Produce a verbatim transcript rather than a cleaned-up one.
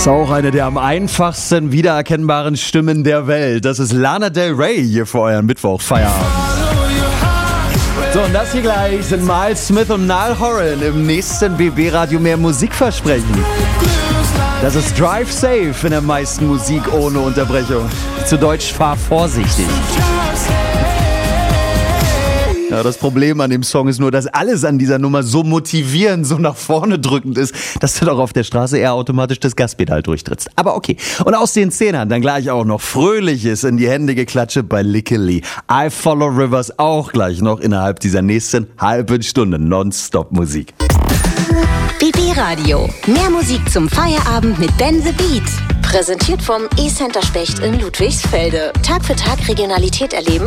ist auch eine der am einfachsten wiedererkennbaren Stimmen der Welt. Das ist Lana Del Rey hier für euren Mittwoch-Feierabend. So, und das hier gleich sind Miles Smith und Niall Horan im nächsten B B-Radio mehr Musikversprechen. Das ist Drive Safe in der meisten Musik ohne Unterbrechung. Zu Deutsch, fahr vorsichtig. Ja, das Problem an dem Song ist nur, dass alles an dieser Nummer so motivierend, so nach vorne drückend ist, dass du doch auf der Straße eher automatisch das Gaspedal durchtrittst. Aber okay. Und aus den Zehnern dann gleich auch noch Fröhliches in die Hände geklatsche bei Licky Lee. I Follow Rivers auch gleich noch innerhalb dieser nächsten halben Stunde Nonstop-Musik. B B-Radio. Mehr Musik zum Feierabend mit Ben the Beat. Präsentiert vom E-Center Specht in Ludwigsfelde. Tag für Tag Regionalität erleben.